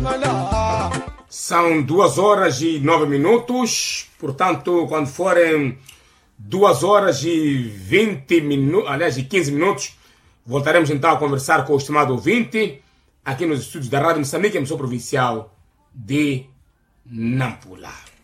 São 2h09, portanto, quando forem 2h20, aliás, 15 minutos, voltaremos então a conversar com o estimado ouvinte, aqui nos estúdios da Rádio Moçambique, emissora provincial de Nampula.